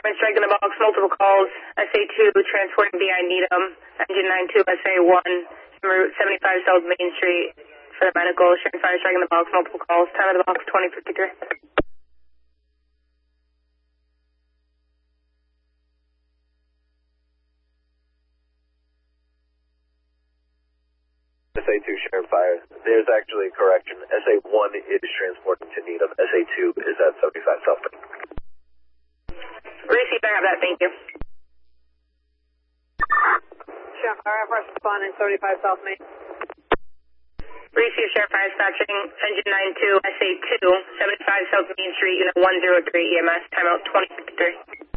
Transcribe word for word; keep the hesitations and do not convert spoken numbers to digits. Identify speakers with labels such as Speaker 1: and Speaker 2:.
Speaker 1: strike in the box, multiple calls, S A two transporting B I Needham, engine nine two S A one, Route seventy-five South Main Street for the medical, sharing fire strike in the box, multiple calls, time of the box twenty fifty-three.
Speaker 2: S A two sharing fire. There's actually a correction. S A one is transporting to Needham. S A two is at seventy-five South Main.
Speaker 1: Receive, I have that, thank you.
Speaker 3: Sheriff Fire, first responding, seventy-five South Main.
Speaker 1: Receive, Sheriff Fire dispatching, engine nine two S A two, seventy-five South Main Street, unit one zero three E M S, timeout twenty fifty-three.